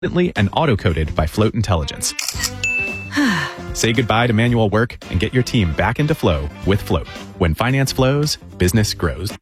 and auto-coded by Float Intelligence. Say goodbye to manual work and get your team back into flow with Float. When finance flows, business grows.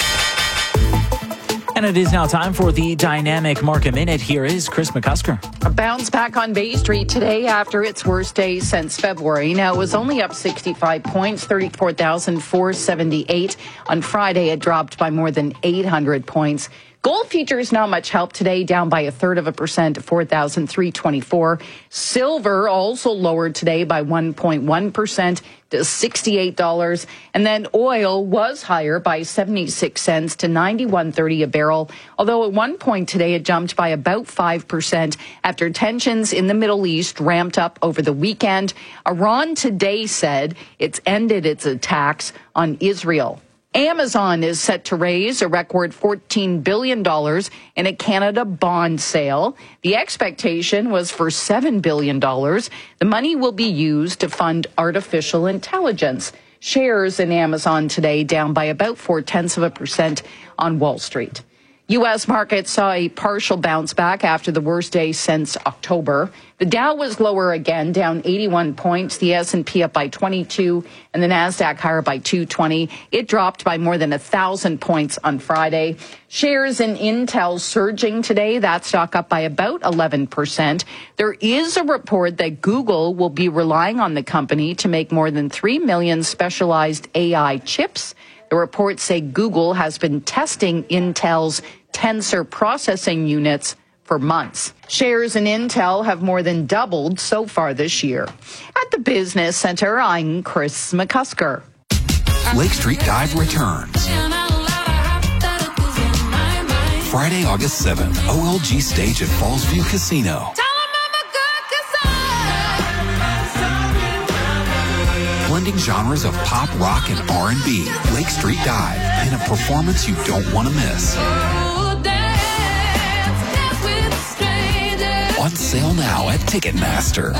And it is now time for the Dynamic Market Minute. Here is Chris McCusker. A bounce back on Bay Street today after its worst day since February. Now, it was only up 65 points, 34,478. On Friday, it dropped by more than 800 points. Gold futures not much help today, down by 0.33% to 4,324. Silver also lowered today by 1.1% to $68. And then oil was higher by 76 cents to $91.30 a barrel. Although at one point today it jumped by about 5% after tensions in the Middle East ramped up over the weekend. Iran today said it's ended its attacks on Israel. Amazon is set to raise a record $14 billion in a Canada bond sale. The expectation was for $7 billion. The money will be used to fund artificial intelligence. Shares in Amazon today down by about 0.4% on Wall Street. U.S. markets saw a partial bounce back after the worst day since October. The Dow was lower again, down 81 points. The S&P up by 22 and the NASDAQ higher by 220. It dropped by more than 1,000 points on Friday. Shares in Intel surging today. That stock up by about 11%. There is a report that Google will be relying on the company to make more than 3 million specialized AI chips. The reports say Google has been testing Intel's Tensor processing units for months. Shares in Intel have more than doubled so far this year. At the Business Center, I'm Chris McCusker. Lake Street Dive returns Friday, August 7th, OLG stage at Fallsview Casino. Blending genres of pop, rock, and R&B. Lake Street Dive in a performance you don't want to miss. On sale now at Ticketmaster.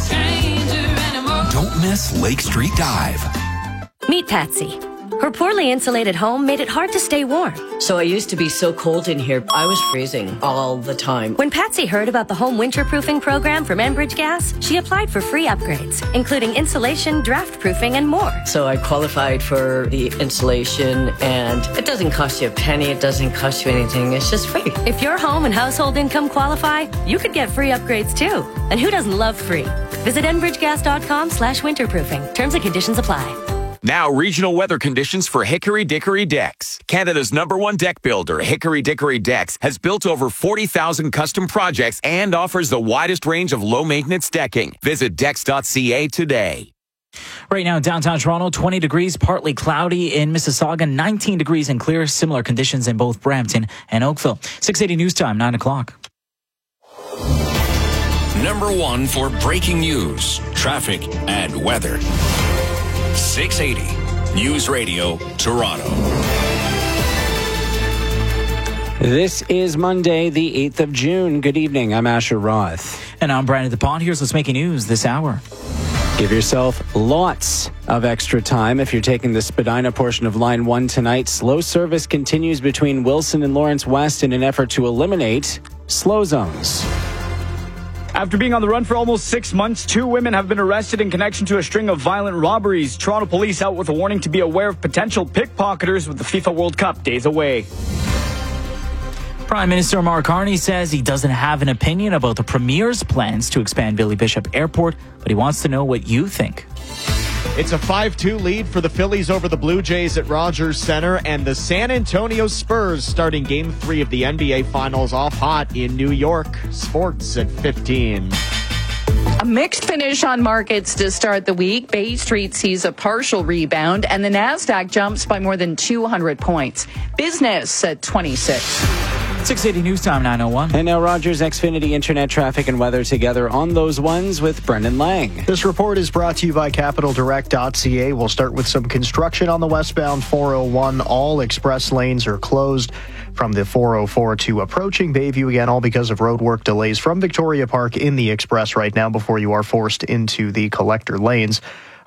Don't miss Lake Street Dive. Meet Patsy. Her poorly insulated home made it hard to stay warm. So I used to be so cold in here, I was freezing all the time. When Patsy heard about the home winterproofing program from Enbridge Gas, she applied for free upgrades, including insulation, draft proofing, and more. So I qualified for the insulation, and it doesn't cost you a penny. It doesn't cost you anything. It's just free. If your home and household income qualify, you could get free upgrades too. And who doesn't love free? Visit enbridgegas.com/winterproofing. Terms and conditions apply. Now, regional weather conditions for Hickory Dickory Decks. Canada's #1 deck builder, Hickory Dickory Decks, has built over 40,000 custom projects and offers the widest range of low-maintenance decking. Visit decks.ca today. Right now, downtown Toronto, 20 degrees, partly cloudy in Mississauga, 19 degrees and clear. Similar conditions in both Brampton and Oakville. 6:80 news time, 9 o'clock. #1 for breaking news, traffic, and weather. 680 News Radio, Toronto. This is Monday, the 8th of June. Good evening. I'm Asher Roth. And I'm Brandon DePont. Here's what's making news this hour. Give yourself lots of extra time if you're taking the Spadina portion of Line 1 tonight. Slow service continues between Wilson and Lawrence West in an effort to eliminate slow zones. After being on the run for almost 6 months, 2 women have been arrested in connection to a string of violent robberies. Toronto police out with a warning to be aware of potential pickpocketers with the FIFA World Cup days away. Prime Minister Mark Carney says he doesn't have an opinion about the Premier's plans to expand Billy Bishop Airport, but he wants to know what you think. It's a 5-2 lead for the Phillies over the Blue Jays at Rogers Center, and the San Antonio Spurs starting Game 3 of the NBA Finals off hot in New York. Sports at 15. A mixed finish on markets to start the week. Bay Street sees a partial rebound, and the NASDAQ jumps by more than 200 points. Business at 26. 680 News Time, 9:01. And now Rogers Xfinity Internet traffic and weather together on those ones with Brendan Lang. This report is brought to you by CapitalDirect.ca. We'll start with some construction on the westbound 401. All express lanes are closed from the 404 to approaching Bayview again, all because of roadwork delays from Victoria Park in the express right now before you are forced into the collector lanes.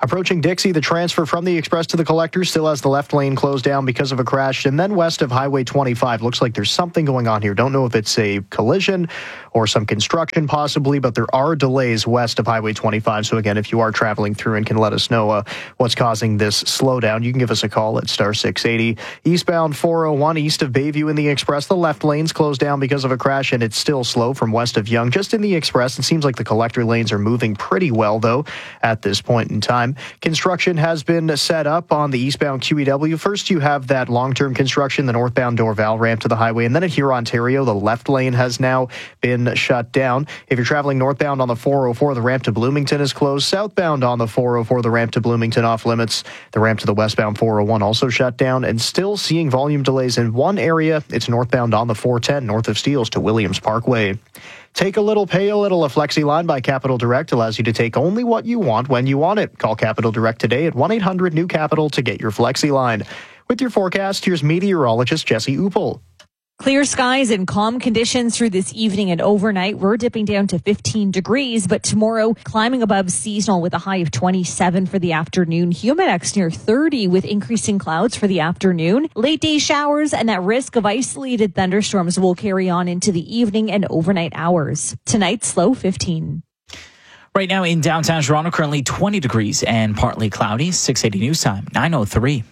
Approaching Dixie, the transfer from the Express to the Collector still has the left lane closed down because of a crash. And then west of Highway 25, looks like there's something going on here. Don't know if it's a collision or some construction possibly, but there are delays west of Highway 25. So again, if you are traveling through and can let us know what's causing this slowdown, you can give us a call at star 680. Eastbound 401 east of Bayview in the Express, the left lane's closed down because of a crash, and it's still slow from west of Yonge. Just in the Express, it seems like the Collector lanes are moving pretty well, though, at this point in time. Construction has been set up on the eastbound QEW. First, you have that long-term construction, the northbound Dorval ramp to the highway, and then at Huron, Ontario, the left lane has now been shut down. If you're traveling northbound on the 404, the ramp to Bloomington is closed. Southbound on the 404, the ramp to Bloomington off limits. The ramp to the westbound 401 also shut down, and still seeing volume delays in one area. It's northbound on the 410, north of Steeles to Williams Parkway. Take a little, pay a little. A Flexi line by Capital Direct allows you to take only what you want when you want it. Call Capital Direct today at 1-800-NEW-CAPITAL to get your Flexi line. With your forecast, here's meteorologist Jesse Uppel. Clear skies and calm conditions through this evening and overnight. We're dipping down to 15 degrees, but tomorrow climbing above seasonal with a high of 27 for the afternoon. Humidex near 30 with increasing clouds for the afternoon. Late day showers and that risk of isolated thunderstorms will carry on into the evening and overnight hours. Tonight's low 15. Right now in downtown Toronto, currently 20 degrees and partly cloudy. 680 News Time, 9:03.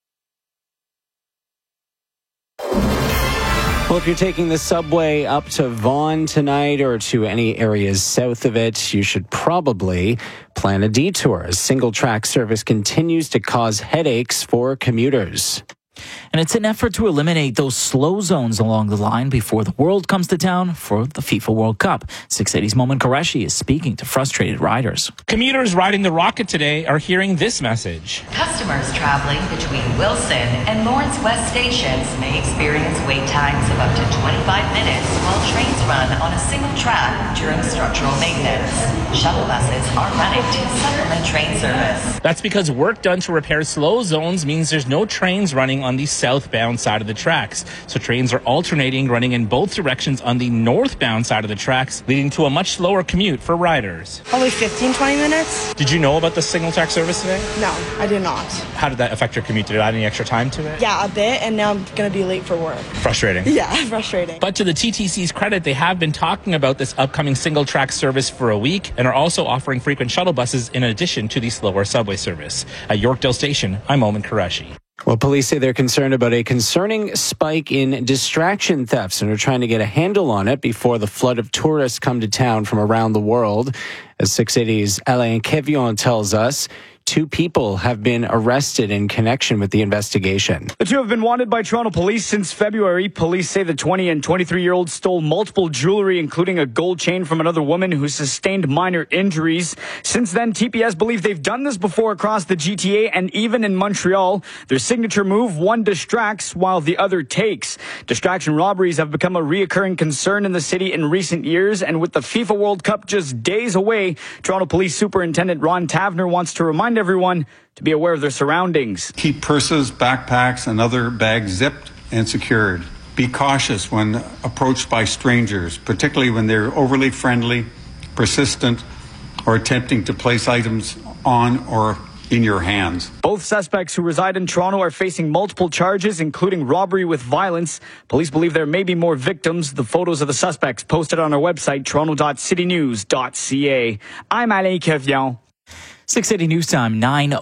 Well, if you're taking the subway up to Vaughan tonight or to any areas south of it, you should probably plan a detour as single-track service continues to cause headaches for commuters. And it's an effort to eliminate those slow zones along the line before the world comes to town for the FIFA World Cup. 680's Momin Qureshi is speaking to frustrated riders. Commuters riding the Rocket today are hearing this message. Customers traveling between Wilson and Lawrence West stations may experience wait times of up to 25 minutes while trains run on a single track during structural maintenance. Shuttle buses are running to supplement train service. That's because work done to repair slow zones means there's no trains running on the southbound side of the tracks. So trains are alternating, running in both directions on the northbound side of the tracks, leading to a much slower commute for riders. Probably 15-20 minutes. Did you know about the single track service today? No, I did not. How did that affect your commute? Did it add any extra time to it? Yeah, a bit, and now I'm going to be late for work. Frustrating. Yeah, frustrating. But to the TTC's credit, they have been talking about this upcoming single track service for a week and are also offering frequent shuttle buses in addition to the slower subway service. At Yorkdale Station, I'm Momin Qureshi. Well, police say they're concerned about a concerning spike in distraction thefts and are trying to get a handle on it before the flood of tourists come to town from around the world. As 680's Alain Kevion tells us, 2 people have been arrested in connection with the investigation. The 2 have been wanted by Toronto police since February. Police say the 20 and 23-year-olds stole multiple jewelry, including a gold chain from another woman who sustained minor injuries. Since then, TPS believe they've done this before across the GTA and even in Montreal. Their signature move, one distracts while the other takes. Distraction robberies have become a reoccurring concern in the city in recent years, and with the FIFA World Cup just days away, Toronto Police Superintendent Ron Tavener wants to remind everyone to be aware of their surroundings. Keep purses, backpacks, and other bags zipped and secured. Be cautious when approached by strangers, particularly when they're overly friendly, persistent, or attempting to place items on or in your hands. Both suspects who reside in Toronto are facing multiple charges, including robbery with violence. Police believe there may be more victims. The photos of the suspects posted on our website, toronto.citynews.ca. I'm Alain Kevion. 680 News Time,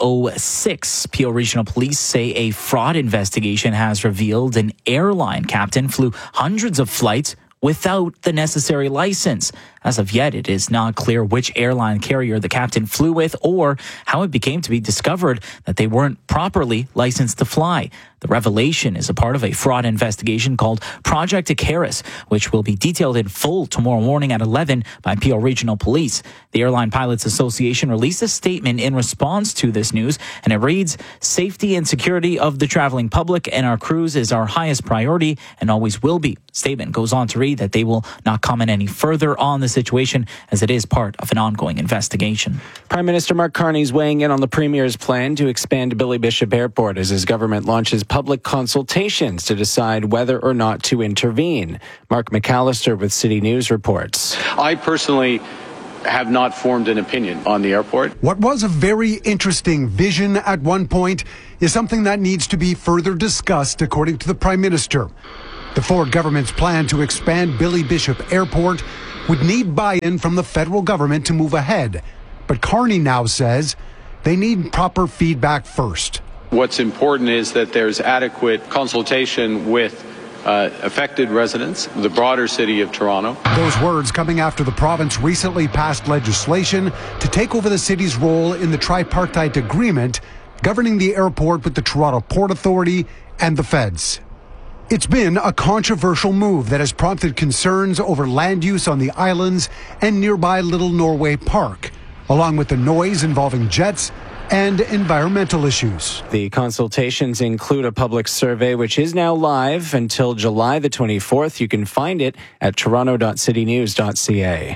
9:06. Peel Regional Police say a fraud investigation has revealed an airline captain flew hundreds of flights without the necessary license. As of yet, it is not clear which airline carrier the captain flew with or how it became to be discovered that they weren't properly licensed to fly. The revelation is a part of a fraud investigation called Project Icarus, which will be detailed in full tomorrow morning at 11 by Peel Regional Police. The Airline Pilots Association released a statement in response to this news, and it reads, "Safety and security of the traveling public and our crews is our highest priority and always will be." Statement goes on to read that they will not comment any further on the situation as it is part of an ongoing investigation. Prime Minister Mark Carney is weighing in on the Premier's plan to expand Billy Bishop Airport as his government launches public consultations to decide whether or not to intervene. Mark McAllister with City News reports. I personally have not formed an opinion on the airport. What was a very interesting vision at one point is something that needs to be further discussed, according to the Prime Minister. The Ford government's plan to expand Billy Bishop Airport would need buy-in from the federal government to move ahead. But Carney now says they need proper feedback first. What's important is that there's adequate consultation with affected residents, the broader city of Toronto. Those words coming after the province recently passed legislation to take over the city's role in the tripartite agreement governing the airport with the Toronto Port Authority and the feds. It's been a controversial move that has prompted concerns over land use on the islands and nearby Little Norway Park, along with the noise involving jets and environmental issues. The consultations include a public survey, which is now live until July the 24th. You can find it at toronto.citynews.ca.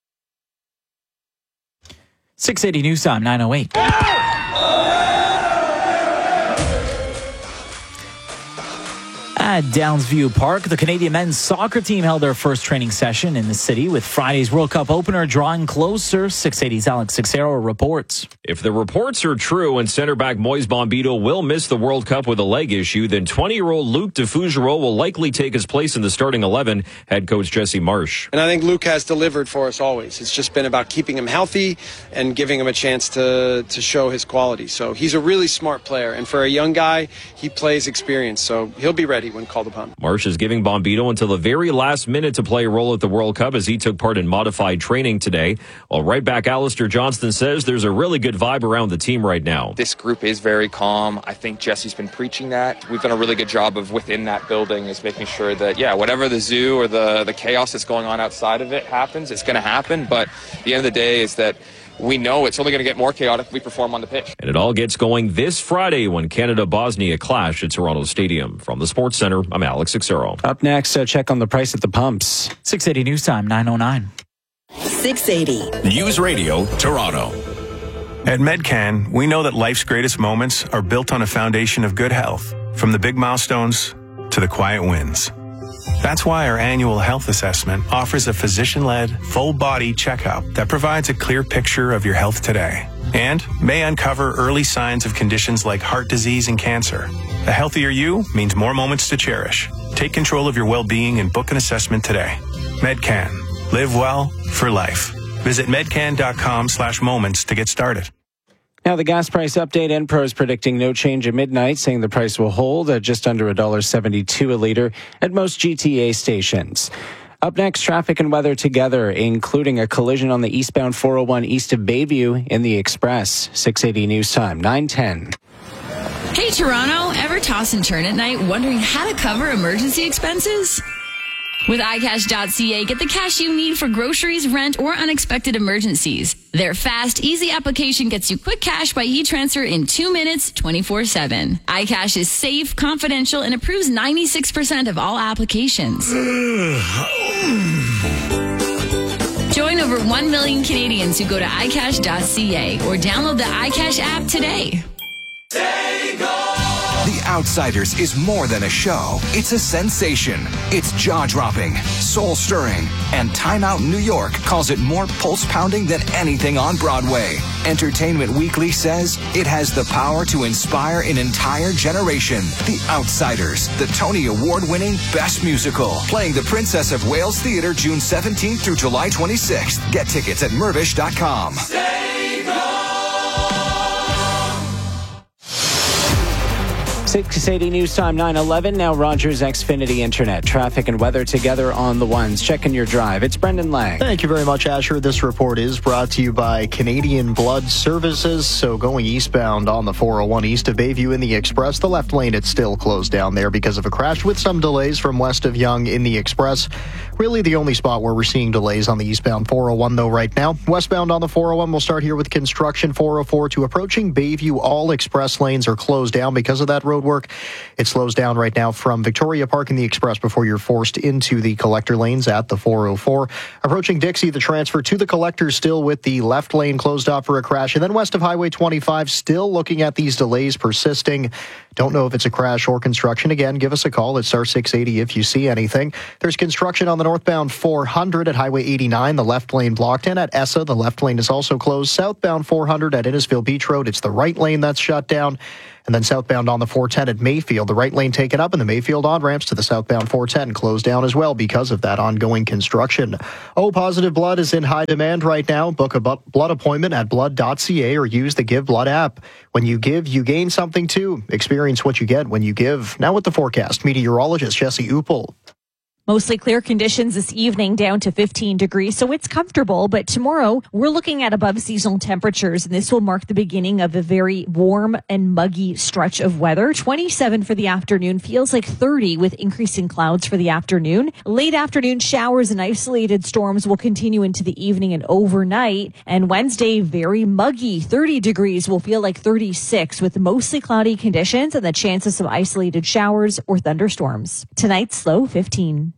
680 News Time, 9:08. At Downsview Park, the Canadian men's soccer team held their first training session in the city with Friday's World Cup opener drawing closer. 680's Alex Sixero reports. If the reports are true and center back Moise Bombito will miss the World Cup with a leg issue, then 20-year-old Luc Defougereau will likely take his place in the starting 11, head coach Jesse Marsh. And I think Luc has delivered for us always. It's just been about keeping him healthy and giving him a chance to show his quality. So he's a really smart player. And for a young guy, he plays experience. So he'll be ready when called upon. Marsh is giving Bombito until the very last minute to play a role at the World Cup as he took part in modified training today. While right back Alistair Johnston says there's a really good vibe around the team right now. This group is very calm. I think Jesse's been preaching that. We've done a really good job of within that building is making sure that, whatever the zoo or the chaos that's going on outside of it happens, it's going to happen. But at the end of the day is that we know it's only going to get more chaotic if we perform on the pitch. And it all gets going this Friday when Canada-Bosnia clash at Toronto Stadium. From the Sports Center, I'm Alex Sixero. Up next, check on the price at the pumps. 680 News Time, 9:09. 680 News Radio Toronto. At Medcan, we know that life's greatest moments are built on a foundation of good health, from the big milestones to the quiet wins. That's why our annual health assessment offers a physician-led, full-body checkup that provides a clear picture of your health today and may uncover early signs of conditions like heart disease and cancer. A healthier you means more moments to cherish. Take control of your well-being and book an assessment today. Medcan. Live well for life. Visit medcan.com/moments to get started. Now, the gas price update. Enpro is predicting no change at midnight, saying the price will hold at just under $1.72 a litre at most GTA stations. Up next, traffic and weather together, including a collision on the eastbound 401 east of Bayview in the Express. 680 News Time, 9:10. Hey, Toronto, ever toss and turn at night wondering how to cover emergency expenses? With iCash.ca, get the cash you need for groceries, rent, or unexpected emergencies. Their fast, easy application gets you quick cash by e-transfer in 2 minutes, 24/7. iCash is safe, confidential, and approves 96% of all applications. Join over 1 million Canadians who go to iCash.ca or download the iCash app today. The Outsiders is more than a show. It's a sensation. It's jaw-dropping, soul-stirring, and Time Out New York calls it more pulse-pounding than anything on Broadway. Entertainment Weekly says it has the power to inspire an entire generation. The Outsiders, the Tony Award-winning Best Musical, playing the Princess of Wales Theatre June 17th through July 26th. Get tickets at Mirvish.com. 680 News Time, 9:11. Now Rogers Xfinity Internet. Traffic and weather together on the ones. Checking your drive. It's Brendan Lang. Thank you very much, Asher. This report is brought to you by Canadian Blood Services. So going eastbound on the 401 east of Bayview in the Express, the left lane, it's still closed down there because of a crash with some delays from west of Yonge in the Express. Really the only spot where we're seeing delays on the eastbound 401 though right now. Westbound on the 401, we'll start here with construction 404 to approaching Bayview. All express lanes are closed down because of that road work. It slows down right now from Victoria Park and the Express before you're forced into the collector lanes at the 404. Approaching Dixie, the transfer to the collector still with the left lane closed off for a crash. And then west of Highway 25, still looking at these delays persisting. Don't know if it's a crash or construction. Again, give us a call at star 680 if you see anything. There's construction on the northbound 400 at Highway 89, the left lane blocked. And at ESSA, the left lane is also closed. Southbound 400 at Innisfil Beach Road, it's the right lane that's shut down. And then southbound on the 410 at Mayfield, the right lane taken up, and the Mayfield on-ramps to the southbound 410 closed down as well because of that ongoing construction. O-positive blood is in high demand right now. Book a blood appointment at blood.ca or use the Give Blood app. When you give, you gain something too. Experience what you get when you give. Now with the forecast, meteorologist Jesse Uppel. Mostly clear conditions this evening, down to 15 degrees, so it's comfortable. But tomorrow, we're looking at above seasonal temperatures, and this will mark the beginning of a very warm and muggy stretch of weather. 27 for the afternoon, feels like 30 with increasing clouds for the afternoon. Late afternoon showers and isolated storms will continue into the evening and overnight. And Wednesday, very muggy, 30 degrees will feel like 36 with mostly cloudy conditions and the chances of isolated showers or thunderstorms. Tonight's low 15.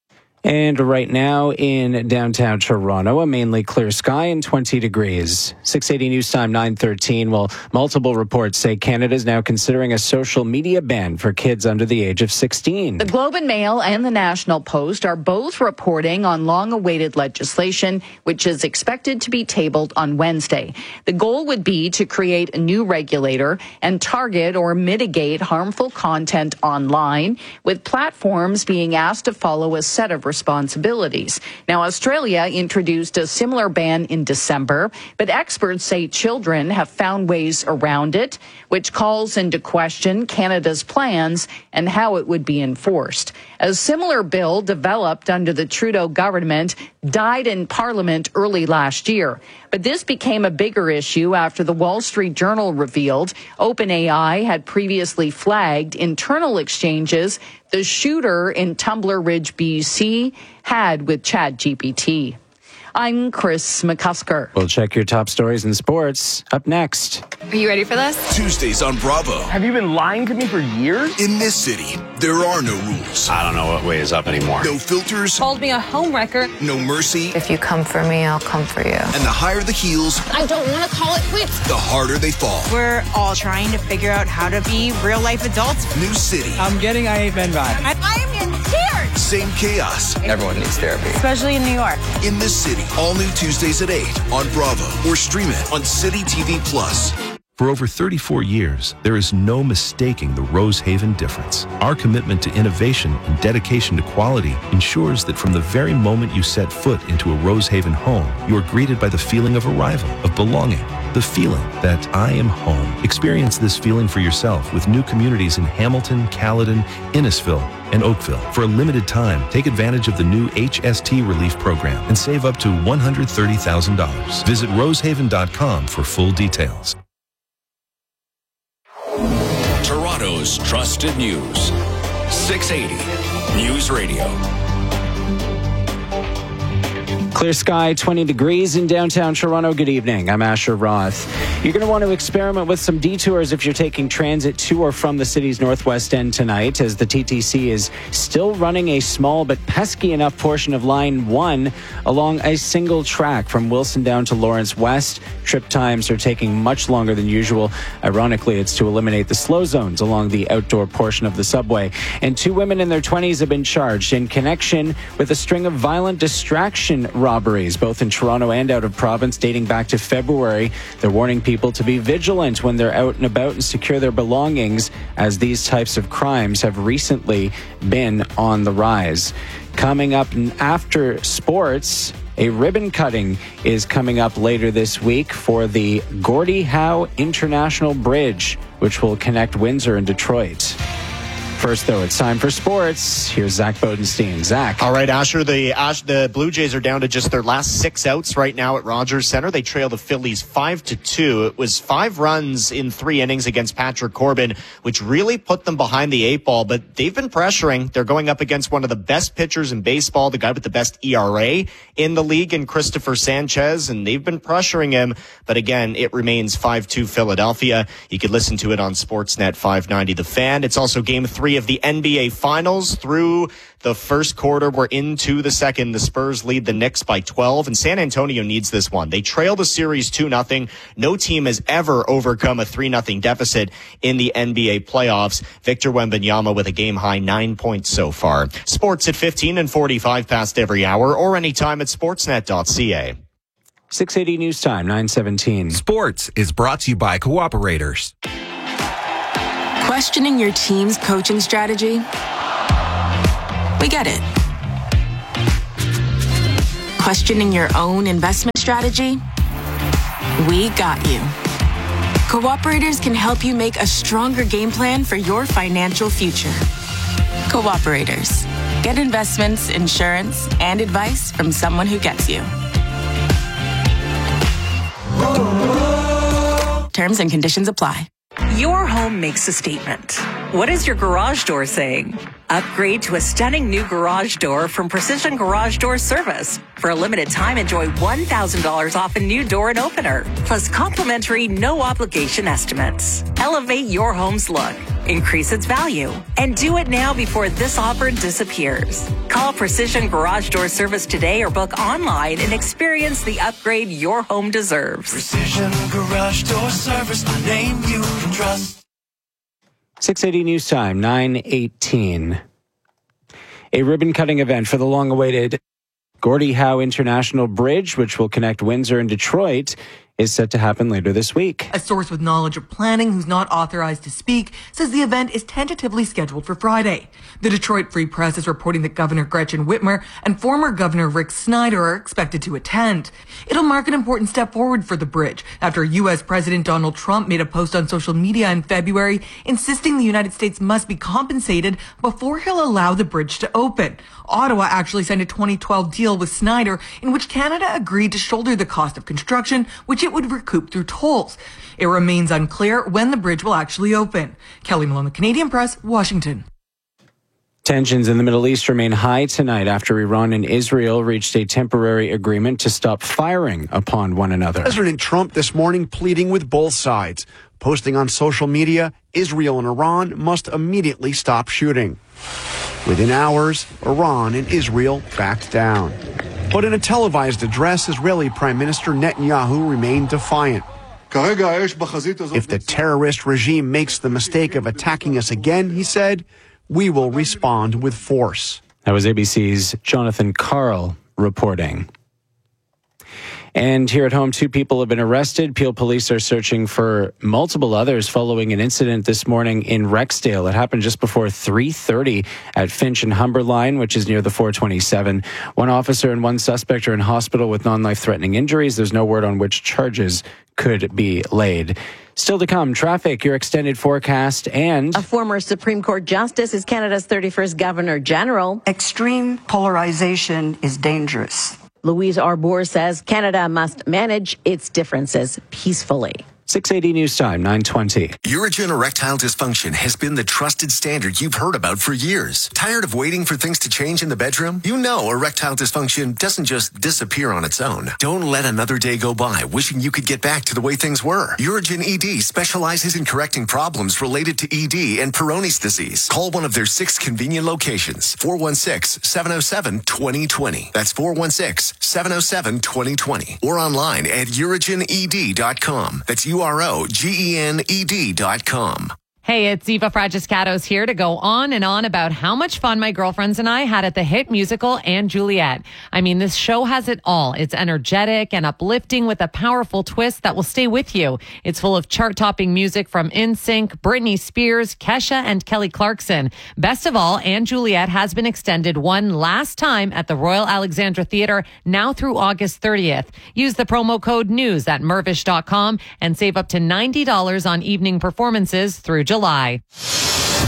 And right now in downtown Toronto, a mainly clear sky and 20 degrees. 680 News Time 9:13. Well, multiple reports say Canada is now considering a social media ban for kids under the age of 16. The Globe and Mail and the National Post are both reporting on long-awaited legislation, which is expected to be tabled on Wednesday. The goal would be to create a new regulator and target or mitigate harmful content online, with platforms being asked to follow a set of responsibilities. Now, Australia introduced a similar ban in December, but experts say children have found ways around it, which calls into question Canada's plans and how it would be enforced. A similar bill developed under the Trudeau government died in Parliament early last year. But this became a bigger issue after the Wall Street Journal revealed OpenAI had previously flagged internal exchanges the shooter in Tumbler Ridge, BC, had with ChatGPT. I'm Chris McCusker. We'll check your top stories in sports up next. Are you ready for this? Tuesdays on Bravo. Have you been lying to me for years? In this city, there are no rules. I don't know what way is up anymore. No filters. Called me a homewrecker. No mercy. If you come for me, I'll come for you. And the higher the heels, I don't want to call it quits. the harder they fall. We're all trying to figure out how to be real-life adults. New city. I'm getting I Ain't Men vibe. I'm in tears. Same chaos. Everyone needs therapy. Especially in New York. In this city. All new Tuesdays at 8 on Bravo or stream it on City TV Plus. For over 34 years, there is no mistaking the Rosehaven difference. Our commitment to innovation and dedication to quality ensures that from the very moment you set foot into a Rosehaven home, you are greeted by the feeling of arrival, of belonging, the feeling that I am home. Experience this feeling for yourself with new communities in Hamilton, Caledon, Innisfil, and Oakville. For a limited time, take advantage of the new HST Relief Program and save up to $130,000. Visit rosehaven.com for full details. Toronto's trusted news. 680 News Radio. Clear sky, 20 degrees in downtown Toronto. Good evening. I'm Asher Roth. You're going to want to experiment with some detours if you're taking transit to or from the city's northwest end tonight, as the TTC is still running a small but pesky enough portion of Line 1 along a single track from Wilson down to Lawrence West. Trip times are taking much longer than usual. Ironically, it's to eliminate the slow zones along the outdoor portion of the subway. And 2 women in their 20s have been charged in connection with a string of violent distraction robberies, both in Toronto and out of province, dating back to February. They're warning people to be vigilant when they're out and about and secure their belongings, as these types of crimes have recently been on the rise. Coming up after sports, a ribbon cutting is coming up later this week for the Gordie Howe International Bridge, which will connect Windsor and Detroit. First, though, it's time for sports. Here's Zach Bodenstein. Zach. All right, Asher. The Blue Jays are down to just their last 6 outs right now at Rogers Center. They trail the Phillies 5-2. It was 5 runs in 3 innings against Patrick Corbin, which really put them behind the 8 ball. But they've been pressuring. They're going up against one of the best pitchers in baseball, the guy with the best ERA in the league, in Christopher Sanchez, and they've been pressuring him. But again, it remains 5-2 Philadelphia. You could listen to it on Sportsnet 590 The Fan. It's also Game 3 of the NBA Finals. Through the first quarter, we're into the second. The Spurs lead the Knicks by 12, and San Antonio needs this one. They trail the series 2-0. No team has ever overcome a 3-0 deficit in the NBA playoffs. Victor Wembanyama with a game-high 9 points so far. Sports at 15 and 45 past every hour, or anytime at sportsnet.ca. 680 News Time, 9:17. Sports is brought to you by Cooperators. Questioning your team's coaching strategy? We get it. Questioning your own investment strategy? We got you. Cooperators can help you make a stronger game plan for your financial future. Cooperators. Get investments, insurance, and advice from someone who gets you. Terms and conditions apply. Your home makes a statement. What is your garage door saying? Upgrade to a stunning new garage door from Precision Garage Door Service. For a limited time, enjoy $1,000 off a new door and opener, plus complimentary no-obligation estimates. Elevate your home's look, increase its value, and do it now before this offer disappears. Call Precision Garage Door Service today or book online and experience the upgrade your home deserves. Precision Garage Door Service, a name you can trust. 680 News Time, 9:18. A ribbon-cutting event for the long-awaited Gordie Howe International Bridge, which will connect Windsor and Detroit, is set to happen later this week. A source with knowledge of planning who's not authorized to speak says the event is tentatively scheduled for Friday. The Detroit Free Press is reporting that Governor Gretchen Whitmer and former Governor Rick Snyder are expected to attend. It'll mark an important step forward for the bridge after U.S. President Donald Trump made a post on social media in February insisting the United States must be compensated before he'll allow the bridge to open. Ottawa actually signed a 2012 deal with Snyder in which Canada agreed to shoulder the cost of construction, which it would recoup through tolls. It remains unclear when the bridge will actually open. Kelly Malone, the Canadian Press, Washington. Tensions in the Middle East remain high tonight after Iran and Israel reached a temporary agreement to stop firing upon one another. President Trump this morning pleading with both sides, posting on social media, Israel and Iran must immediately stop shooting. Within hours, Iran and Israel backed down. But in a televised address, Israeli Prime Minister Netanyahu remained defiant. If the terrorist regime makes the mistake of attacking us again, he said, we will respond with force. That was ABC's Jonathan Karl reporting. And here at home, 2 people have been arrested. Peel police are searching for multiple others following an incident this morning in Rexdale. It happened just before 3:30 at Finch and Humberline, which is near the 427. 1 officer and 1 suspect are in hospital with non-life-threatening injuries. There's no word on which charges could be laid. Still to come, traffic, your extended forecast, and a former Supreme Court justice is Canada's 31st Governor General. Extreme polarization is dangerous. Louise Arbour says Canada must manage its differences peacefully. 680 News Time, 9:20. Urigen erectile dysfunction has been the trusted standard you've heard about for years. Tired of waiting for things to change in the bedroom? You know erectile dysfunction doesn't just disappear on its own. Don't let another day go by wishing you could get back to the way things were. Urigen ED specializes in correcting problems related to ED and Peyronie's disease. Call one of their 6 convenient locations. 416-707-2020. That's 416-707-2020. Or online at urigened.com. That's UROGENED.com. Hey, it's Eva Fragiscatos here to go on and on about how much fun my girlfriends and I had at the hit musical And Juliet. I mean, this show has it all. It's energetic and uplifting with a powerful twist that will stay with you. It's full of chart-topping music from NSYNC, Britney Spears, Kesha, and Kelly Clarkson. Best of all, And Juliet has been extended one last time at the Royal Alexandra Theatre, now through August 30th. Use the promo code NEWS at Mirvish.com and save up to $90 on evening performances through July.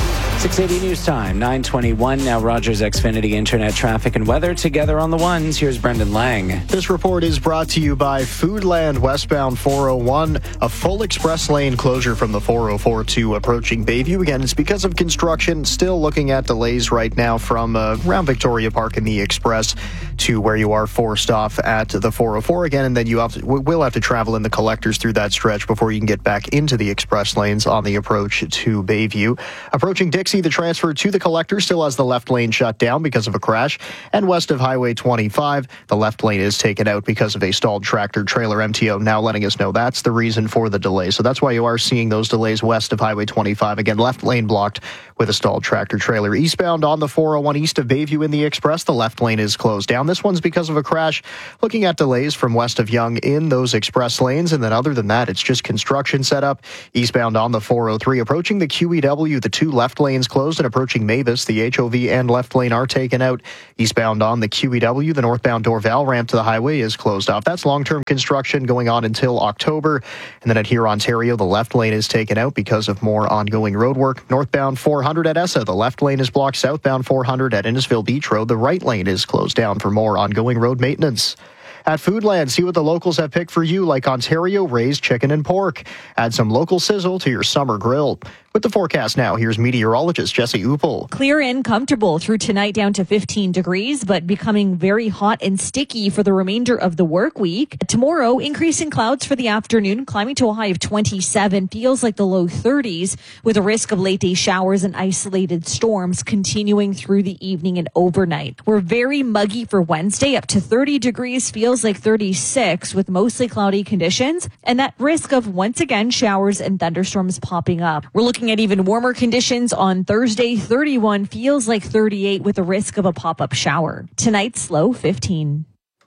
680 News Time, 9:21. Now Rogers Xfinity Internet traffic and weather together on the ones. Here's Brendan Lang. This report is brought to you by Foodland westbound 401. A full express lane closure from the 404 to approaching Bayview. Again, it's because of construction. Still looking at delays right now from around Victoria Park in the express to where you are forced off at the 404 again. And then you will have to travel in the collectors through that stretch before you can get back into the express lanes on the approach to Bayview. Approaching Dixie, the transfer to the collector still has the left lane shut down because of a crash. And west of Highway 25, the left lane is taken out because of a stalled tractor trailer. MTO now letting us know that's the reason for the delay. So that's why you are seeing those delays west of Highway 25. Again, left lane blocked with a stalled tractor trailer. Eastbound on the 401 east of Bayview in the express, the left lane is closed down. This one's because of a crash. Looking at delays from west of Yonge in those express lanes. And then other than that, it's just construction set up. Eastbound on the 403, approaching the QEW, the two left lanes closed, and approaching Mavis, the HOV and left lane are taken out. Eastbound on the QEW, the northbound Dorval ramp to the highway is closed off. That's long-term construction going on until October. And then at Here, Ontario, the left lane is taken out because of more ongoing road work. Northbound 400 at Essa, the left lane is blocked. Southbound 400 at Innisfil Beach Road, the right lane is closed down for more ongoing road maintenance. At Foodland, see what the locals have picked for you, like Ontario raised chicken and pork. Add some local sizzle to your summer grill. With the forecast now, here's meteorologist Jesse Uppel. Clear and comfortable through tonight down to 15 degrees, but becoming very hot and sticky for the remainder of the work week. Tomorrow, increasing clouds for the afternoon, climbing to a high of 27, feels like the low 30s, with a risk of late day showers and isolated storms continuing through the evening and overnight. We're very muggy for Wednesday, up to 30 degrees, feels like 36, with mostly cloudy conditions, and that risk of once again showers and thunderstorms popping up. We're looking at even warmer conditions on Thursday. 31 feels like 38 with a risk of a pop-up shower. Tonight's low 15.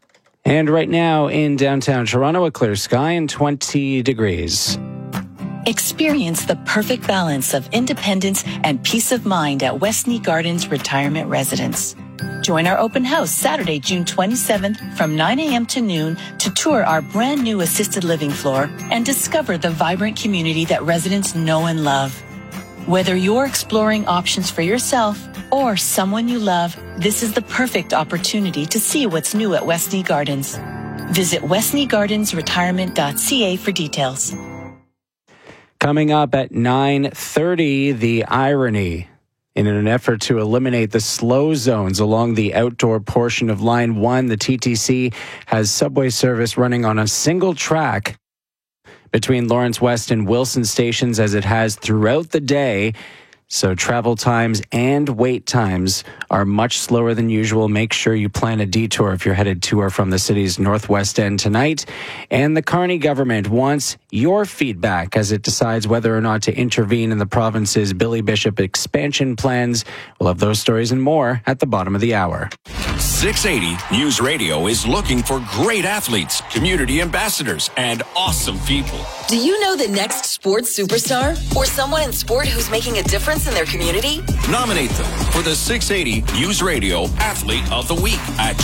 And right now in downtown Toronto, a clear sky and 20 degrees. Experience the perfect balance of independence and peace of mind at Westney Gardens Retirement Residence. Join our open house Saturday, June 27th from 9 a.m. to noon to tour our brand new assisted living floor and discover the vibrant community that residents know and love. Whether you're exploring options for yourself or someone you love, this is the perfect opportunity to see what's new at Westney Gardens. Visit westneygardensretirement.ca for details. Coming up at 9:30, the irony. In an effort to eliminate the slow zones along the outdoor portion of Line 1, the TTC has subway service running on a single track between Lawrence West and Wilson stations as it has throughout the day. So travel times and wait times are much slower than usual. Make sure you plan a detour if you're headed to or from the city's northwest end tonight. And the Carney government wants your feedback as it decides whether or not to intervene in the province's Billy Bishop expansion plans. We'll have those stories and more at the bottom of the hour. 680 News Radio is looking for great athletes, community ambassadors, and awesome people. Do you know the next sports superstar or someone in sport who's making a difference in their community? Nominate them for the 680 News Radio Athlete of the Week at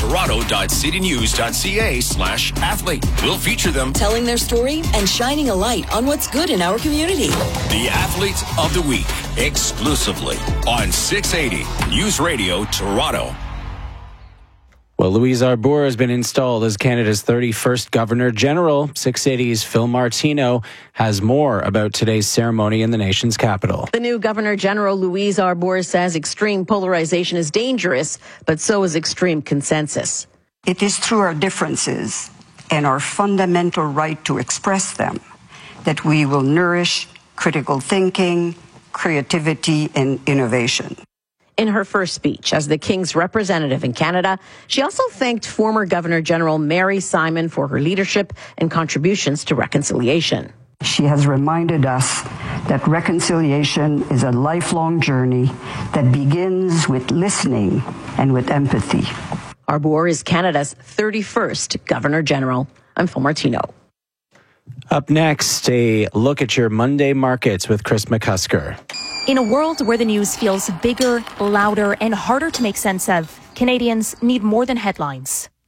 toronto.citynews.ca/athlete. We'll feature them telling their story and shining a light on what's good in our community. The Athlete of the Week, exclusively on 680 News Radio Toronto. Well, Louise Arbour has been installed as Canada's 31st Governor General. 680's Phil Martino has more about today's ceremony in the nation's capital. The new Governor General Louise Arbour says extreme polarization is dangerous, but so is extreme consensus. It is through our differences and our fundamental right to express them that we will nourish critical thinking, creativity, and innovation. In her first speech as the King's representative in Canada, she also thanked former Governor General Mary Simon for her leadership and contributions to reconciliation. She has reminded us that reconciliation is a lifelong journey that begins with listening and with empathy. Arbour is Canada's 31st Governor General. I'm Phil Martino. Up next, a look at your Monday markets with Chris McCusker. In a world where the news feels bigger, louder, and harder to make sense of, Canadians need more than headlines.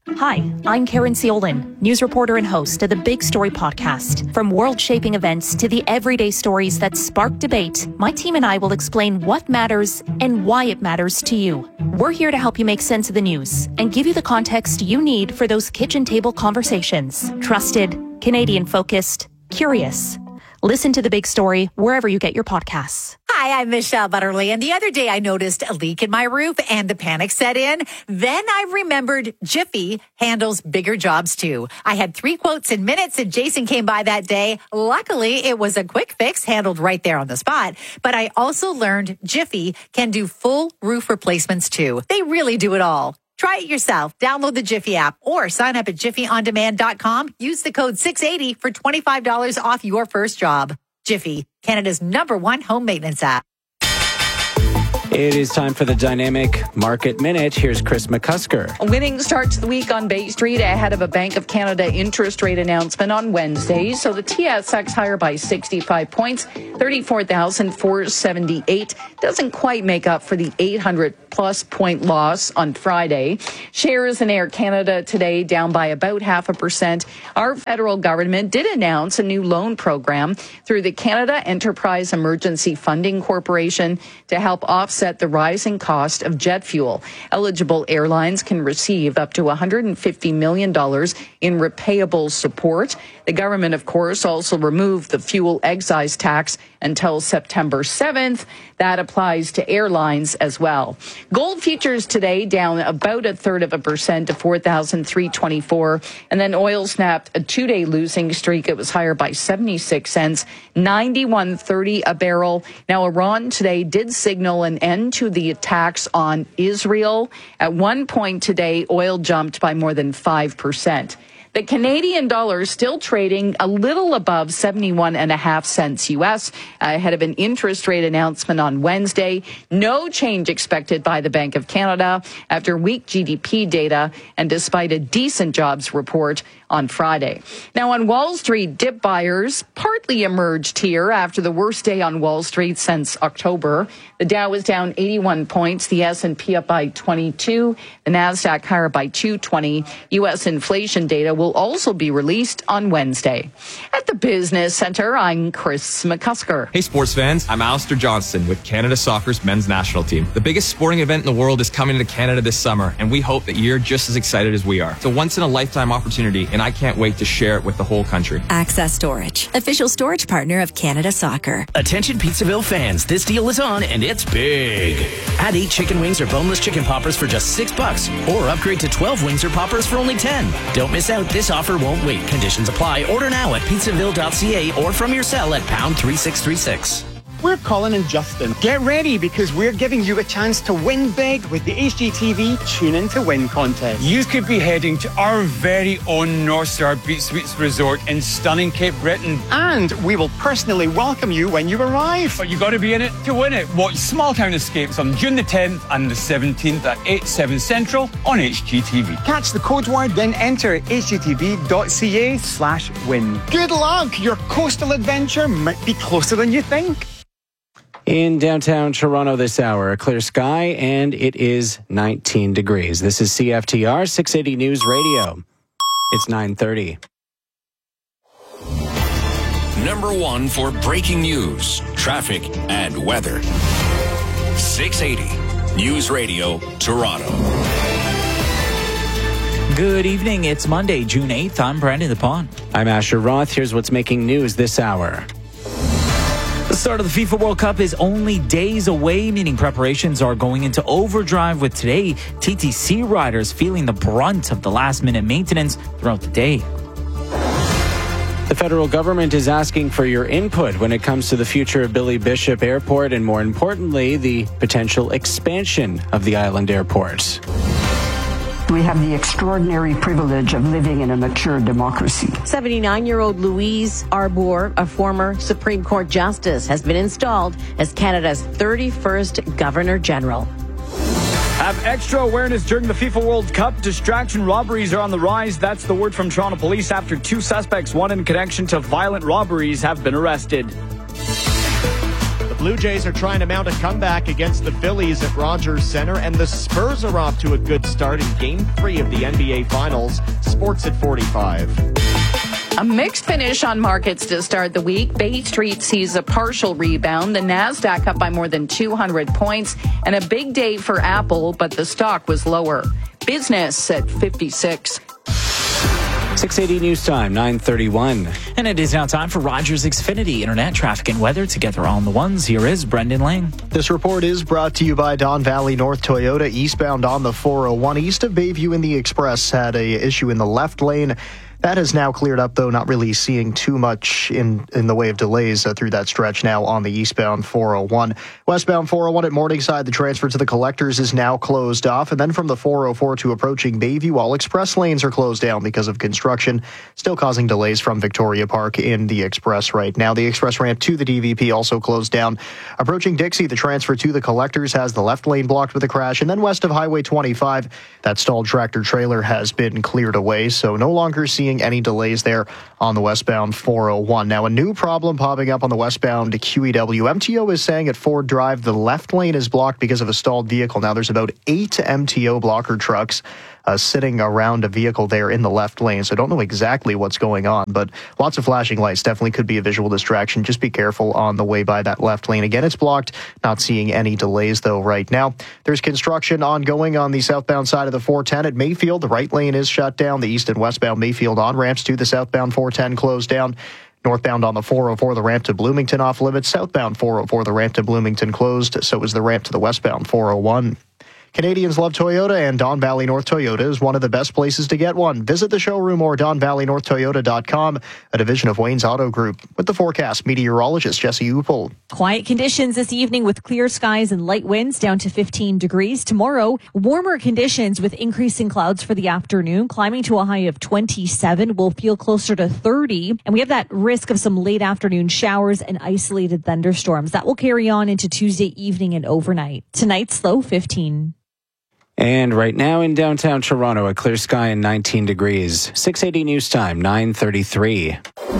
Hi, I'm Karen Seolin, news reporter and host of the Big Story podcast. From world-shaping events to the everyday stories that spark debate, my team and I will explain what matters and why it matters to you. We're here to help you make sense of the news and give you the context you need for those kitchen table conversations. Trusted, Canadian-focused, curious. Listen to The Big Story wherever you get your podcasts. Hi, I'm Michelle Butterly, and the other day I noticed a leak in my roof and the panic set in. Then I remembered Jiffy handles bigger jobs too. I had 3 quotes in minutes and Jason came by that day. Luckily, it was a quick fix handled right there on the spot. But I also learned Jiffy can do full roof replacements too. They really do it all. Try it yourself. Download the Jiffy app or sign up at jiffyondemand.com. Use the code 680 for $25 off your first job. Jiffy, Canada's #1 home maintenance app. It is time for the Dynamic Market Minute. Here's Chris McCusker. A winning start to the week on Bay Street ahead of a Bank of Canada interest rate announcement on Wednesday. So the TSX higher by 65 points, 34,478. Doesn't quite make up for the 800-plus point loss on Friday. Shares in Air Canada today down by about 0.5%. Our federal government did announce a new loan program through the Canada Enterprise Emergency Funding Corporation to help offset the rising cost of jet fuel. Eligible airlines can receive up to $150 million in repayable support. The government, of course, also removed the fuel excise tax until September 7th. That applies to airlines as well. Gold futures today down about 0.33% to 4,324. And then oil snapped a 2-day losing streak. It was higher by 76 cents, 91.30 a barrel. Now, Iran today did signal an end to the attacks on Israel. At one point today, oil jumped by more than 5%. The Canadian dollar is still trading a little above 71.5 cents U.S. ahead of an interest rate announcement on Wednesday. No change expected by the Bank of Canada after weak GDP data and despite a decent jobs report on Friday. Now on Wall Street, dip buyers partly emerged here after the worst day on Wall Street since October. The Dow was down 81 points, the S&P up by 22, the Nasdaq higher by 220. U.S. inflation data will also be released on Wednesday. At the Business Center, I'm Chris McCusker. Hey sports fans, I'm Alistair Johnston with Canada Soccer's men's national team. The biggest sporting event in the world is coming to Canada this summer, and we hope that you're just as excited as we are. It's a once-in-a-lifetime opportunity, and I can't wait to share it with the whole country. Access Storage, official storage partner of Canada Soccer. Attention Pizzaville fans, this deal is on and it's big. Add 8 chicken wings or boneless chicken poppers for just $6, or upgrade to 12 wings or poppers for only $10. Don't miss out, this offer won't wait. Conditions apply. Order now at pizzaville.ca or from your cell at pound 3636. We're Colin and Justin. Get ready because we're giving you a chance to win big with the HGTV Tune In to Win contest. You could be heading to our very own North Star Beach Suites Resort in stunning Cape Breton. And we will personally welcome you when you arrive. But you got to be in it to win it. Watch Small Town Escapes on June the 10th and the 17th at 8, 7 Central on HGTV. Catch the code word, then enter hgtv.ca/win. Good luck! Your coastal adventure might be closer than you think. In downtown Toronto this hour, a clear sky, and it is 19 degrees. This is CFTR 680 News Radio. It's 9:30. Number 1 for breaking news, traffic, and weather. 680 News Radio, Toronto. Good evening. It's Monday, June 8th. I'm Brandon DePaun. I'm Asher Roth. Here's what's making news this hour. The start of the FIFA World Cup is only days away, meaning preparations are going into overdrive with today TTC riders feeling the brunt of the last-minute maintenance throughout the day. The federal government is asking for your input when it comes to the future of Billy Bishop Airport and, more importantly, the potential expansion of the island airport. We have the extraordinary privilege of living in a mature democracy. 79-year-old Louise Arbour, a former Supreme Court justice, has been installed as Canada's 31st Governor General. Have extra awareness during the FIFA World Cup. Distraction robberies are on the rise. That's the word from Toronto Police after 2 suspects, one in connection to violent robberies, have been arrested. The Blue Jays are trying to mount a comeback against the Phillies at Rogers Center, and the Spurs are off to a good start in Game 3 of the NBA Finals. Sports at 45. A mixed finish on markets to start the week. Bay Street sees a partial rebound. The NASDAQ up by more than 200 points. And a big day for Apple, but the stock was lower. Business at 56. 680 News Time, 9:31. And it is now time for Rogers Xfinity Internet traffic and weather together on the ones. Here is Brendan Lang. This report is brought to you by Don Valley North Toyota. Eastbound on the 401 east of Bayview in the Express had a issue in the left lane. That has now cleared up, though, not really seeing too much in the way of delays through that stretch now on the eastbound 401. Westbound 401 at Morningside, the transfer to the collectors is now closed off. And then from the 404 to approaching Bayview, all express lanes are closed down because of construction, still causing delays from Victoria Park in the express right now. The express ramp to the DVP also closed down. Approaching Dixie, the transfer to the collectors has the left lane blocked with a crash. And then west of Highway 25, that stalled tractor trailer has been cleared away, so no longer seeing any delays there on the westbound 401. Now, a new problem popping up on the westbound QEW. MTO is saying at Ford Drive, the left lane is blocked because of a stalled vehicle. Now, there's about 8 MTO blocker trucks sitting around a vehicle there in the left lane. So I don't know exactly what's going on, but lots of flashing lights definitely could be a visual distraction. Just be careful on the way by that left lane. Again, it's blocked. Not seeing any delays, though, right now. There's construction ongoing on the southbound side of the 410 at Mayfield. The right lane is shut down. The east and westbound Mayfield on-ramps to the southbound 410 closed down. Northbound on the 404, the ramp to Bloomington off limits. Southbound 404, the ramp to Bloomington closed. So is the ramp to the westbound 401. Canadians love Toyota, and Don Valley North Toyota is one of the best places to get one. Visit the showroom or DonValleyNorthToyota.com, a division of Wayne's Auto Group. With the forecast, meteorologist Jesse Uppel. Quiet conditions this evening with clear skies and light winds down to 15 degrees. Tomorrow, warmer conditions with increasing clouds for the afternoon, climbing to a high of 27. We'll feel closer to 30. And we have that risk of some late afternoon showers and isolated thunderstorms. That will carry on into Tuesday evening and overnight. Tonight's low 15. And right now in downtown Toronto, a clear sky and 19 degrees. 680 News Time, 9:33.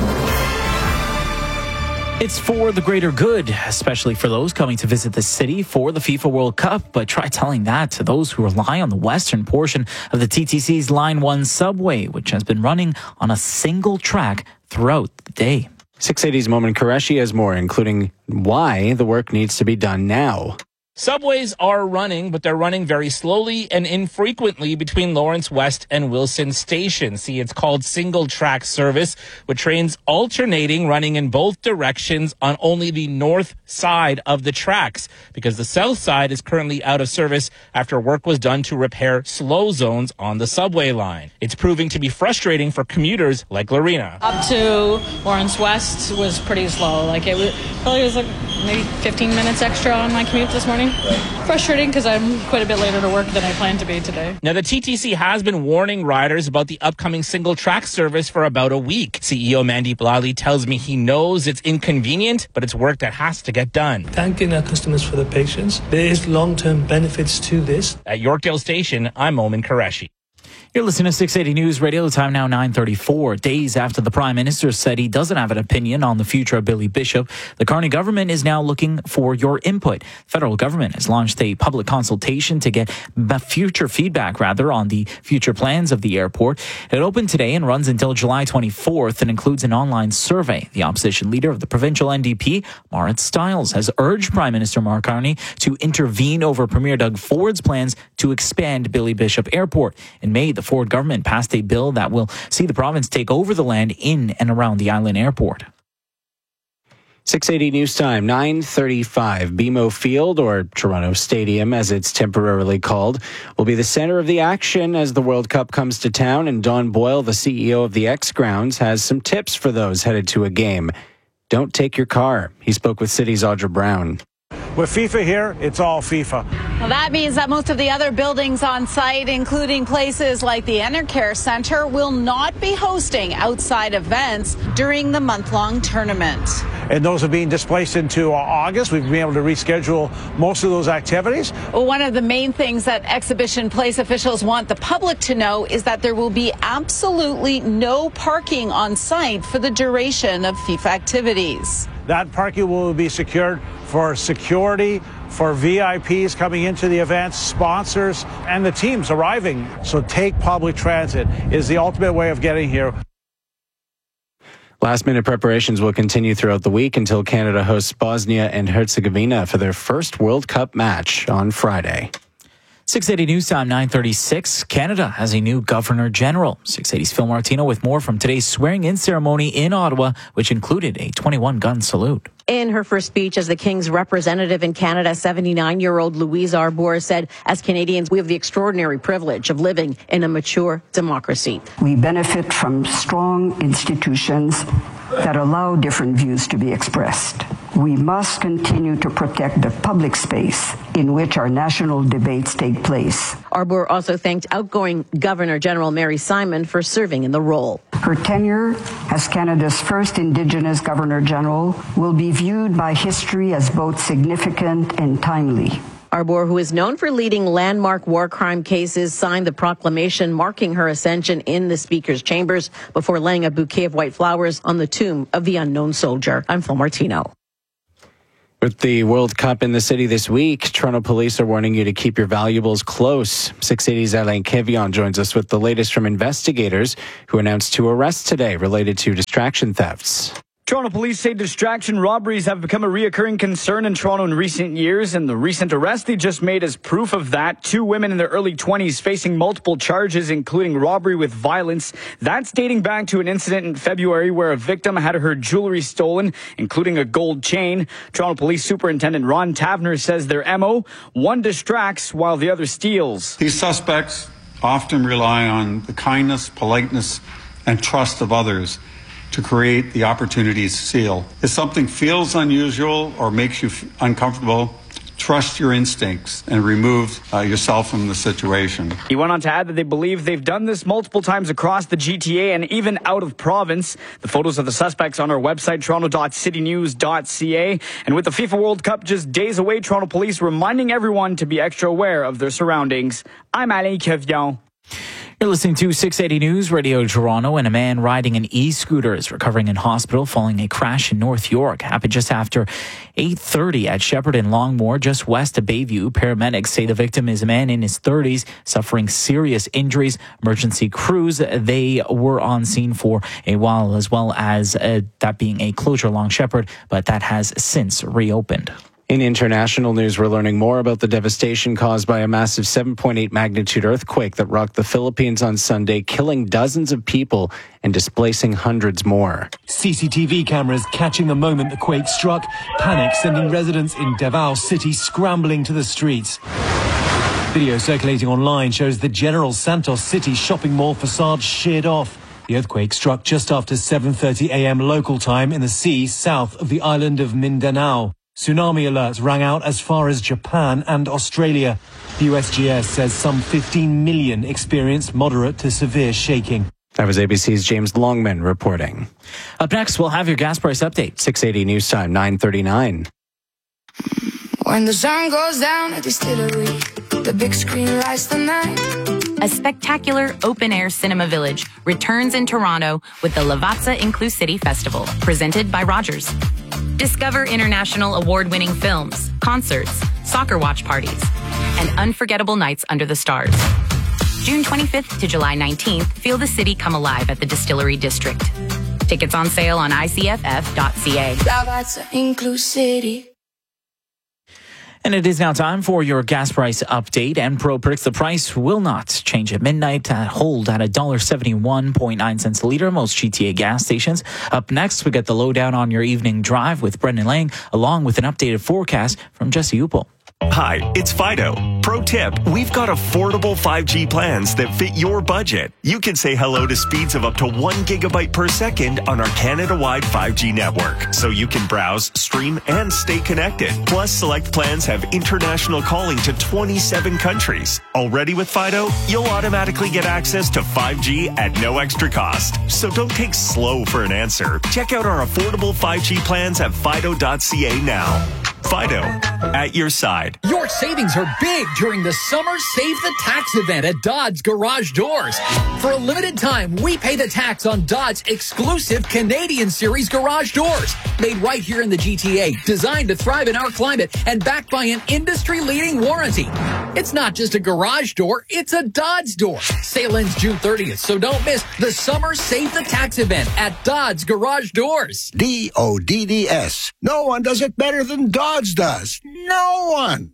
It's for the greater good, especially for those coming to visit the city for the FIFA World Cup. But try telling that to those who rely on the western portion of the TTC's Line 1 subway, which has been running on a single track throughout the day. 680's Momin Qureshi has more, including why the work needs to be done now. Subways are running, but they're running very slowly and infrequently between Lawrence West and Wilson Station. See, it's called single track service, with trains alternating, running in both directions on only the north side of the tracks, because the south side is currently out of service after work was done to repair slow zones on the subway line. It's proving to be frustrating for commuters like Lorena. Up to Lawrence West was pretty slow. It was like maybe 15 minutes extra on my commute this morning. Frustrating because I'm quite a bit later to work than I planned to be today. Now, the TTC has been warning riders about the upcoming single track service for about a week. CEO Mandeep Lally tells me he knows it's inconvenient, but it's work that has to get done. Thanking our customers for their patience. There is long-term benefits to this. At Yorkdale Station, I'm Momin Qureshi. You're listening to 680 News Radio. The time now 9:34. Days after the Prime Minister said he doesn't have an opinion on the future of Billy Bishop, the Carney government is now looking for your input. The federal government has launched a public consultation to get future feedback, on the future plans of the airport. It opened today and runs until July 24th and includes an online survey. The opposition leader of the provincial NDP, Marit Stiles, has urged Prime Minister Mark Carney to intervene over Premier Doug Ford's plans to expand Billy Bishop Airport. In May, the Ford government passed a bill that will see the province take over the land in and around the island airport. 680 News Time, 9:35. BMO Field, or Toronto Stadium as it's temporarily called, will be the center of the action as the World Cup comes to town, and Don Boyle, the CEO of the X Grounds, has some tips for those headed to a game. Don't take your car. He spoke with City's Audra Brown. With FIFA here, it's all FIFA. Well, that means that most of the other buildings on site, including places like the Enercare Center, will not be hosting outside events during the month-long tournament. and those are being displaced into August. We've been able to reschedule most of those activities. Well, one of the main things that Exhibition Place officials want the public to know is that there will be absolutely no parking on site for the duration of FIFA activities. That parking will be secured for security, for VIPs coming into the event, sponsors, and the teams arriving. So take public transit is the ultimate way of getting here. Last-minute preparations will continue throughout the week until Canada hosts Bosnia and Herzegovina for their first World Cup match on Friday. 680 News Time, 9:36. Canada has a new Governor General. 680's Phil Martino with more from today's swearing-in ceremony in Ottawa, which included a 21-gun salute. In her first speech as the King's representative in Canada, 79-year-old Louise Arbour said, as Canadians, we have the extraordinary privilege of living in a mature democracy. We benefit from strong institutions that allow different views to be expressed. We must continue to protect the public space in which our national debates take place. Arbour also thanked outgoing Governor General Mary Simon for serving in the role. Her tenure as Canada's first Indigenous Governor General will be viewed by history as both significant and timely. Arbour, who is known for leading landmark war crime cases, signed the proclamation marking her ascension in the Speaker's chambers before laying a bouquet of white flowers on the tomb of the unknown soldier. I'm Phil Martino. With the World Cup in the city this week, Toronto police are warning you to keep your valuables close. 680's Alain Kevion joins us with the latest from investigators who announced 2 arrests today related to distraction thefts. Toronto police say distraction robberies have become a reoccurring concern in Toronto in recent years, and the recent arrest they just made is proof of that. 2 women in their early 20s facing multiple charges, including robbery with violence. That's dating back to an incident in February where a victim had her jewelry stolen, including a gold chain. Toronto Police Superintendent Ron Tavener says their MO, one distracts while the other steals. These suspects often rely on the kindness, politeness, and trust of others to create the opportunities to steal. If something feels unusual or makes you uncomfortable, trust your instincts and remove yourself from the situation. He went on to add that they believe they've done this multiple times across the GTA and even out of province. The photos of the suspects on our website, toronto.citynews.ca. And with the FIFA World Cup just days away, Toronto Police reminding everyone to be extra aware of their surroundings. I'm Alain Kevion. You're listening to 680 News Radio Toronto, and a man riding an e-scooter is recovering in hospital following a crash in North York. Happened just after 8:30 at Shepherd and Longmore, just west of Bayview. Paramedics say the victim is a man in his 30s suffering serious injuries. Emergency crews, they were on scene for a while, as well as that being a closure along Shepherd, but that has since reopened. In international news, we're learning more about the devastation caused by a massive 7.8 magnitude earthquake that rocked the Philippines on Sunday, killing dozens of people and displacing hundreds more. CCTV cameras catching the moment the quake struck, panic sending residents in Davao City scrambling to the streets. Video circulating online shows the General Santos City shopping mall facade sheared off. The earthquake struck just after 7:30 a.m. local time in the sea south of the island of Mindanao. Tsunami alerts rang out as far as Japan and Australia. The USGS says some 15 million experienced moderate to severe shaking. That was ABC's James Longman reporting. Up next, we'll have your gas price update. 680 News Time, 9:39. When the sun goes down at the distillery, the big screen lights the night. A spectacular open-air cinema village returns in Toronto with the Lavazza Inclusivity Festival, presented by Rogers. Discover international award-winning films, concerts, soccer watch parties, and unforgettable nights under the stars. June 25th to July 19th, feel the city come alive at the Distillery District. Tickets on sale on icff.ca. Lavazza Inclusivity. And it is now time for your gas price update. Enpro predicts the price will not change at midnight, hold at $1.71.9 a liter, most GTA gas stations. Up next, we get the lowdown on your evening drive with Brendan Lang, along with an updated forecast from Jesse Upel. Hi, it's Fido. Pro tip, we've got affordable 5G plans that fit your budget. You can say hello to speeds of up to 1 gigabyte per second on our Canada-wide 5G network, so you can browse, stream, and stay connected. Plus, select plans have international calling to 27 countries. Already with Fido, you'll automatically get access to 5G at no extra cost. So don't take slow for an answer. Check out our affordable 5G plans at fido.ca now. Fido, at your side. Your savings are big during the Summer Save the Tax event at Dodds Garage Doors. For a limited time, we pay the tax on Dodds exclusive Canadian Series garage doors. Made right here in the GTA, designed to thrive in our climate, and backed by an industry-leading warranty. It's not just a garage door, it's a Dodds door. Sale ends June 30th, so don't miss the Summer Save the Tax event at Dodds Garage Doors. DODDS. No one does it better than Dodds does. No one.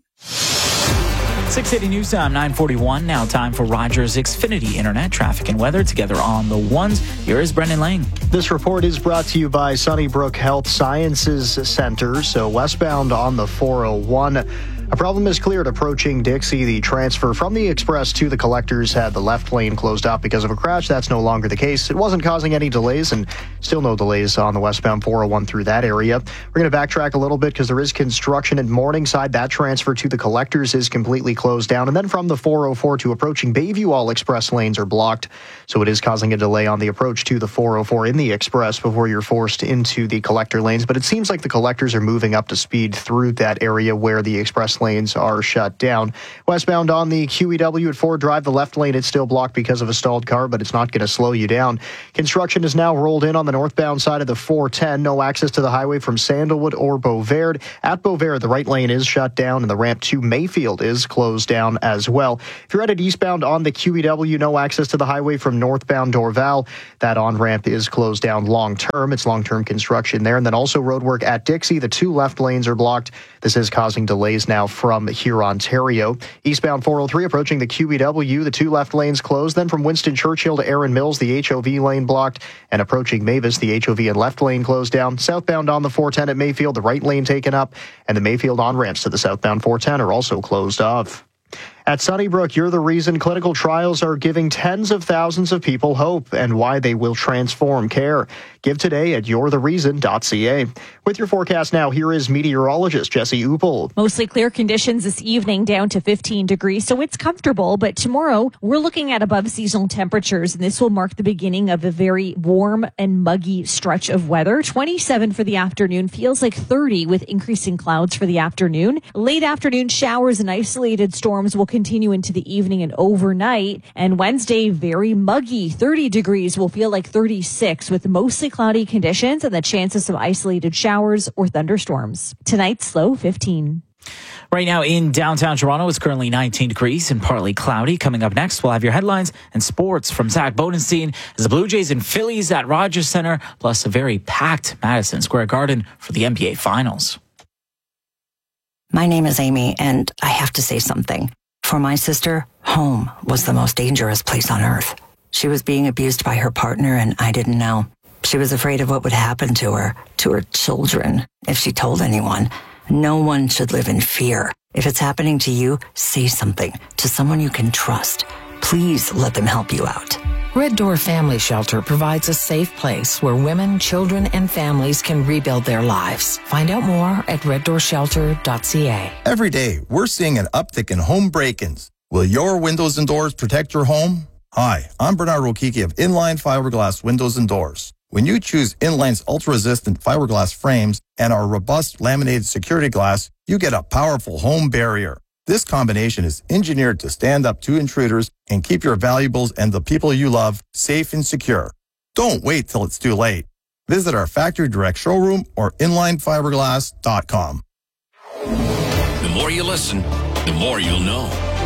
680 News Time, 9:41. Now time for Rogers Xfinity Internet traffic and weather together on the ones. Here is Brendan Lang. This report is brought to you by Sunnybrook Health Sciences Center. So westbound on the 401. A problem is cleared approaching Dixie. The transfer from the Express to the Collectors had the left lane closed off because of a crash. That's no longer the case. It wasn't causing any delays, and still no delays on the westbound 401 through that area. We're going to backtrack a little bit because there is construction in Morningside. That transfer to the Collectors is completely closed down. And then from the 404 to approaching Bayview, all express lanes are blocked. So it is causing a delay on the approach to the 404 in the Express before you're forced into the Collector lanes. But it seems like the Collectors are moving up to speed through that area where the Express lanes are shut down. Westbound on the QEW at Ford Drive, the left lane is still blocked because of a stalled car, but it's not going to slow you down. Construction is now rolled in on the northbound side of the 410. No access to the highway from Sandalwood or Beauverde. At Beauverde, the right lane is shut down, and the ramp to Mayfield is closed down as well. If you're headed eastbound on the QEW, no access to the highway from northbound Dorval. That on-ramp is closed down long-term. It's long-term construction there. And then also roadwork at Dixie. The two left lanes are blocked. This is causing delays now from Hurontario. Eastbound 403 approaching the QEW, the two left lanes closed. Then from Winston Churchill to Erin Mills, the HOV lane blocked. And approaching Mavis, the HOV and left lane closed down. Southbound on the 410 at Mayfield, the right lane taken up. And the Mayfield on-ramps to the southbound 410 are also closed off. At Sunnybrook, you're the reason clinical trials are giving tens of thousands of people hope and why they will transform care. Give today at you'rethereason.ca. With your forecast now, here is meteorologist Jesse Uppel. Mostly clear conditions this evening, down to 15 degrees, so it's comfortable. But tomorrow, we're looking at above seasonal temperatures, and this will mark the beginning of a very warm and muggy stretch of weather. 27 for the afternoon, feels like 30 with increasing clouds for the afternoon. Late afternoon showers and isolated storms will continue into the evening and overnight. And Wednesday, very muggy. 30 degrees will feel like 36 with mostly cloudy conditions and the chances of isolated showers or thunderstorms. Tonight's low 15. Right now in downtown Toronto, it's currently 19 degrees and partly cloudy. Coming up next, we'll have your headlines and sports from Zach Bodenstein as the Blue Jays and Phillies at Rogers Centre, plus a very packed Madison Square Garden for the NBA Finals. My name is Amy, and I have to say something. For my sister, home was the most dangerous place on earth. She was being abused by her partner, and I didn't know. She was afraid of what would happen to her children, if she told anyone. No one should live in fear. If it's happening to you, say something to someone you can trust. Please let them help you out. Red Door Family Shelter provides a safe place where women, children, and families can rebuild their lives. Find out more at reddoorshelter.ca. Every day, we're seeing an uptick in home break-ins. Will your windows and doors protect your home? Hi, I'm Bernard Rokiki of Inline Fiberglass Windows and Doors. When you choose Inline's ultra-resistant fiberglass frames and our robust laminated security glass, you get a powerful home barrier. This combination is engineered to stand up to intruders and keep your valuables and the people you love safe and secure. Don't wait till it's too late. Visit our factory direct showroom or inlinefiberglass.com. The more you listen, the more you'll know.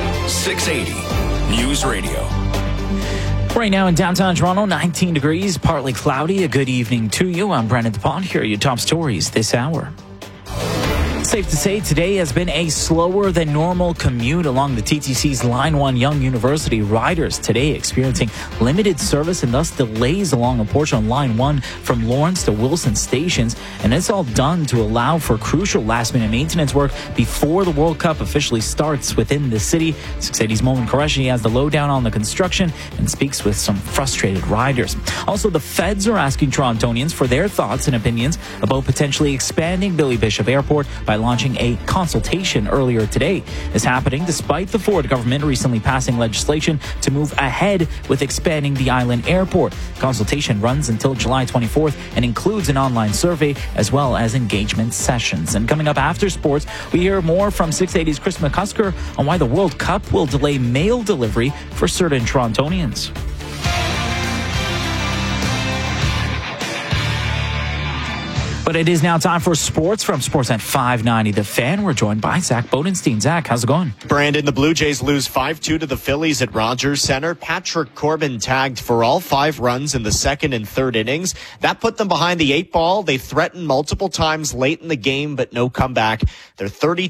680 News Radio. Right now in downtown Toronto, 19 degrees, partly cloudy. A good evening to you. I'm Brandon DuPont. Here are your top stories this hour. Safe to say today has been a slower than normal commute along the TTC's Line 1 Young University. Riders today experiencing limited service and thus delays along a portion of Line 1 from Lawrence to Wilson stations. And it's all done to allow for crucial last-minute maintenance work before the World Cup officially starts within the city. 680's Momin Qureshi has the lowdown on the construction and speaks with some frustrated riders. Also, the feds are asking Torontonians for their thoughts and opinions about potentially expanding Billy Bishop Airport by launching a consultation earlier today. This happening despite the Ford government recently passing legislation to move ahead with expanding the island airport. Consultation runs until July 24th and includes an online survey as well as engagement sessions. And coming up after sports, we hear more from 680's Chris McCusker on why the World Cup will delay mail delivery for certain Torontonians. But it is now time for sports from Sportsnet 590 The Fan. We're joined by Zach Bodenstein. Zach, how's it going? Brandon, the Blue Jays lose 5-2 to the Phillies at Rogers Center. Patrick Corbin tagged for all 5 runs in the second and third innings. That put them behind the 8 ball. They threatened multiple times late in the game, but no comeback. They're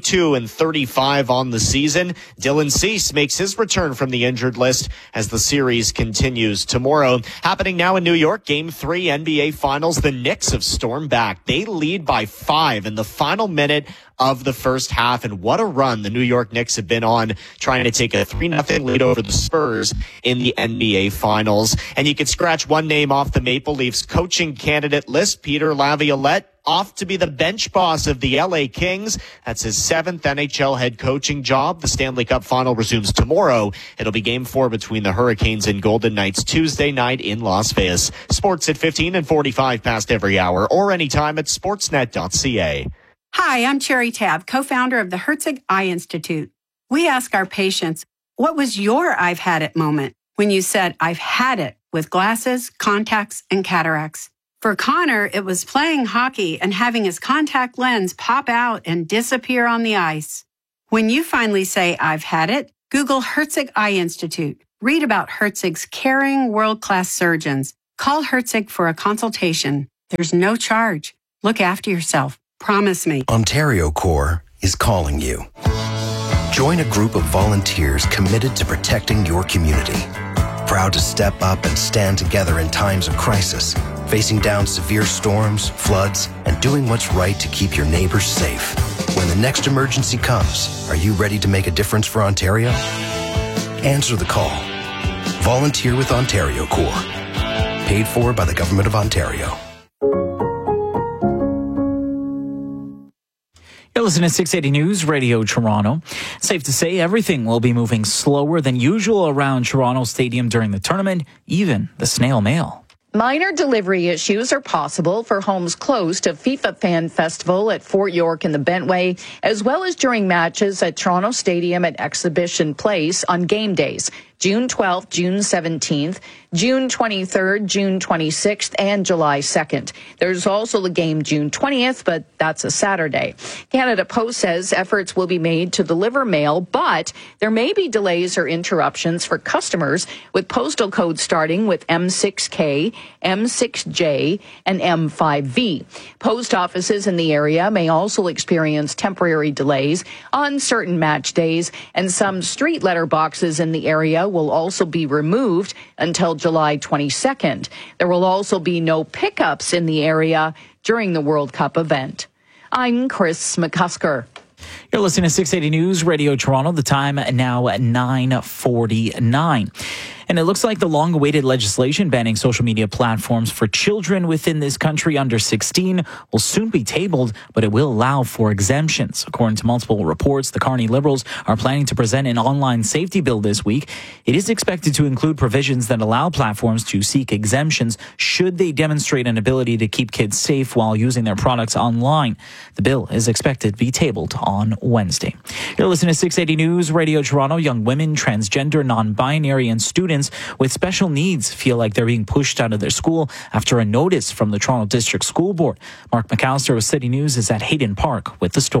32-35 on the season. Dylan Cease makes his return from the injured list as the series continues tomorrow. Happening now in New York, Game 3 NBA Finals. The Knicks have stormed back. They lead by 5 in the final minute of the first half. And what a run the New York Knicks have been on, trying to take a 3-0 lead over the Spurs in the NBA Finals. And you could scratch one name off the Maple Leafs coaching candidate list, Peter Laviolette, off to be the bench boss of the LA Kings. That's his 7th NHL head coaching job. The Stanley Cup final resumes tomorrow. It'll be Game 4 between the Hurricanes and Golden Knights Tuesday night in Las Vegas. Sports at 15 and 45 past every hour or anytime at sportsnet.ca. Hi, I'm Cherry Tabb, co-founder of the Herzig Eye Institute. We ask our patients, what was your I've had it moment when you said, I've had it with glasses, contacts, and cataracts? For Connor, it was playing hockey and having his contact lens pop out and disappear on the ice. When you finally say, I've had it, Google Herzig Eye Institute. Read about Herzig's caring, world-class surgeons. Call Herzig for a consultation. There's no charge. Look after yourself. Promise me. Ontario Corps is calling you. Join a group of volunteers committed to protecting your community. Proud to step up and stand together in times of crisis, facing down severe storms, floods, and doing what's right to keep your neighbors safe. When the next emergency comes, are you ready to make a difference for Ontario? Answer the call. Volunteer with Ontario Corps. Paid for by the Government of Ontario. You're listening to 680 News Radio Toronto. Safe to say everything will be moving slower than usual around Toronto Stadium during the tournament, even the snail mail. Minor delivery issues are possible for homes close to FIFA Fan Festival at Fort York in the Bentway, as well as during matches at Toronto Stadium at Exhibition Place on game days, June 12th, June 17th, June 23rd, June 26th, and July 2nd. There's also the game June 20th, but that's a Saturday. Canada Post says efforts will be made to deliver mail, but there may be delays or interruptions for customers with postal codes starting with M6K, M6J, and M5V. Post offices in the area may also experience temporary delays on certain match days, and some street letter boxes in the area will also be removed until July 22nd. There will also be no pickups in the area during the World Cup event. I'm Chris McCusker. You're listening to 680 News Radio Toronto. The time now at 9:49. And it looks like the long-awaited legislation banning social media platforms for children within this country under 16 will soon be tabled, but it will allow for exemptions. According to multiple reports, the Carney Liberals are planning to present an online safety bill this week. It is expected to include provisions that allow platforms to seek exemptions should they demonstrate an ability to keep kids safe while using their products online. The bill is expected to be tabled on Wednesday. You're listening to 680 News Radio Toronto. Young women, transgender, non-binary, and students with special needs feel like they're being pushed out of their school after a notice from the Toronto District School Board. Mark McAllister with City News is at Hayden Park with the story.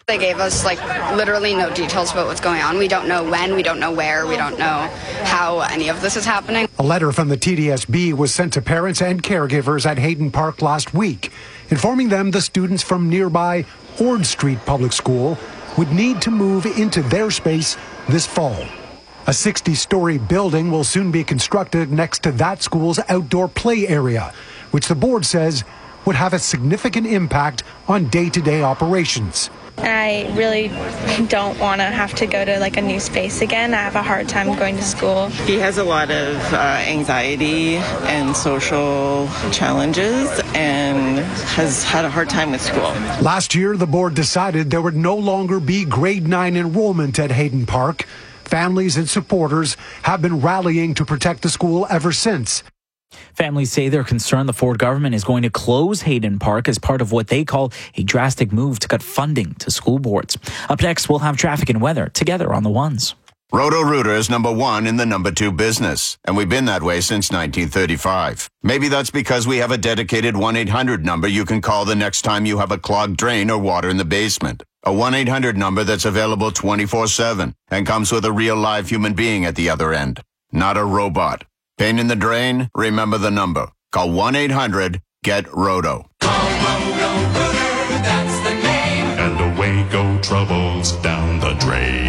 They gave us literally no details about what's going on. We don't know when, we don't know where, we don't know how any of this is happening. A letter from the TDSB was sent to parents and caregivers at Hayden Park last week, informing them the students from nearby Ord Street Public School would need to move into their space this fall. A 60-story building will soon be constructed next to that school's outdoor play area, which the board says would have a significant impact on day-to-day operations. I really don't want to have to go to a new space again. I have a hard time going to school. He has a lot of anxiety and social challenges and has had a hard time with school. Last year, the board decided there would no longer be grade 9 enrollment at Hayden Park. Families and supporters have been rallying to protect the school ever since. Families say they're concerned the Ford government is going to close Hayden Park as part of what they call a drastic move to cut funding to school boards. Up next, we'll have traffic and weather together on the ones. Roto-Rooter is number one in the number two business, and we've been that way since 1935. Maybe that's because we have a dedicated 1-800 number you can call the next time you have a clogged drain or water in the basement. A 1-800 number that's available 24/7 and comes with a real live human being at the other end, not a robot. Pain in the drain? Remember the number. Call 1-800-GET-ROTO. Call Roto-Rooter, that's the name. And away go troubles down the drain.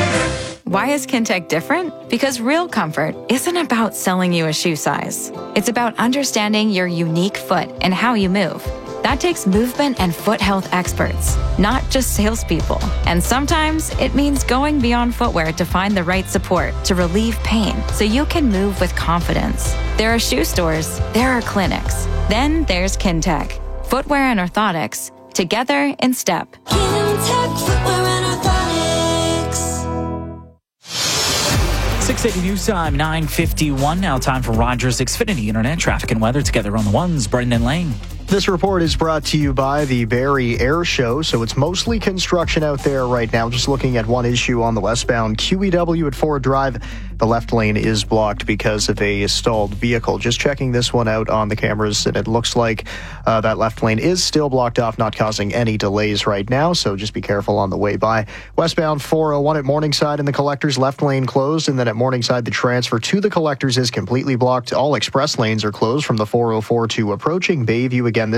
Why is Kintec different? Because real comfort isn't about selling you a shoe size. It's about understanding your unique foot and how you move. That takes movement and foot health experts, not just salespeople. And sometimes it means going beyond footwear to find the right support to relieve pain so you can move with confidence. There are shoe stores, there are clinics. Then there's Kintec. Footwear and orthotics, together in step. Kintec Footwear and Orthotics. 6:80 news time, 9:51. Now time for Rogers Xfinity Internet traffic and weather together on the ones. Brendan Lang. This report is brought to you by the Barrie Air Show, so it's mostly construction out there right now. Just looking at one issue on the westbound QEW at Ford Drive. The left lane is blocked because of a stalled vehicle. Just checking this one out on the cameras, and it looks like that left lane is still blocked off, not causing any delays right now, so just be careful on the way by. Westbound 401 at Morningside and the Collectors, left lane closed, and then at Morningside, the transfer to the Collectors is completely blocked. All express lanes are closed from the 404 to approaching Bayview. Again,